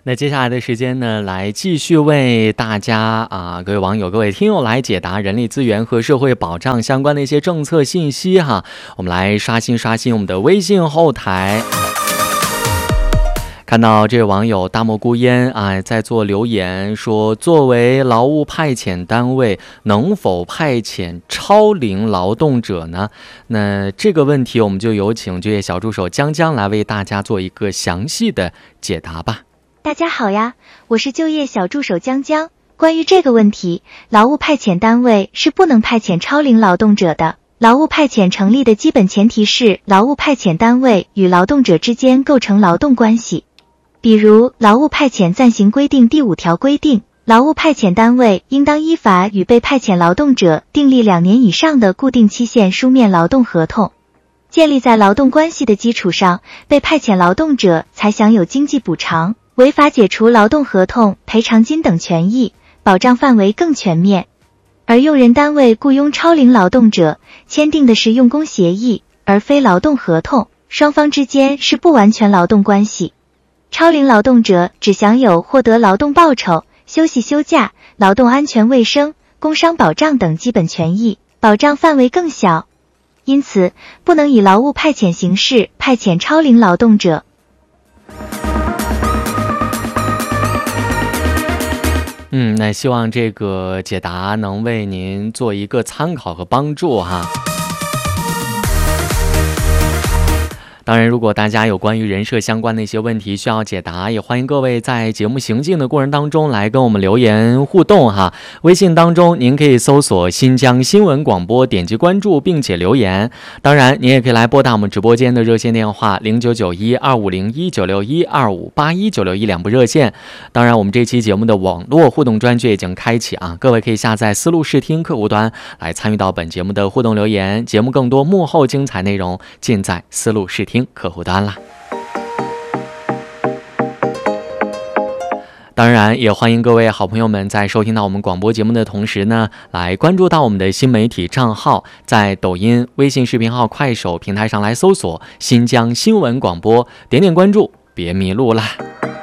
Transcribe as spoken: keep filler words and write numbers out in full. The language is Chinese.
那接下来的时间呢，来继续为大家啊，各位网友、各位听友来解答人力资源和社会保障相关的一些政策信息哈。我们来刷新刷新我们的微信后台。看到这位网友大漠孤烟啊，在做留言说，作为劳务派遣单位，能否派遣超龄劳动者呢？那这个问题，我们就有请就业小助手江江来为大家做一个详细的解答吧。 大家好呀，我是就业小助手江江。关于这个问题，劳务派遣单位是不能派遣超龄劳动者的。劳务派遣成立的基本前提是，劳务派遣单位与劳动者之间构成劳动关系。比如，劳务派遣暂行规定第五条规定，劳务派遣单位应当依法与被派遣劳动者订立两年以上的固定期限书面劳动合同。建立在劳动关系的基础上，被派遣劳动者才享有经济补偿、违法解除劳动合同、赔偿金等权益，保障范围更全面。而用人单位雇佣超龄劳动者，签订的是用工协议，而非劳动合同，双方之间是不完全劳动关系。超龄劳动者只享有获得劳动报酬、休息休假、劳动安全卫生、工伤保障等基本权益，保障范围更小。因此，不能以劳务派遣形式派遣超龄劳动者。 嗯，那希望这个解答能为您做一个参考和帮助哈。当然，如果大家有关于人社相关的一些问题需要解答，也欢迎各位在节目行进的过程当中来跟我们留言互动哈。微信当中您可以搜索新疆新闻广播，点击关注并且留言。当然，您也可以来拨打我们直播间的热线电话零九九一二五零一九六一二五八一九六一两部热线。当然，我们这期节目的网络互动专区已经开启啊，各位可以下载思路视听客户端来参与到本节目的互动留言。节目更多幕后精彩内容尽在思路视听客户端啦。当然也欢迎各位好朋友们在收听到我们广播节目的同时呢，来关注到我们的新媒体账号，在抖音、微信视频号、快手平台上来搜索新疆新闻广播，点点关注，别迷路啦。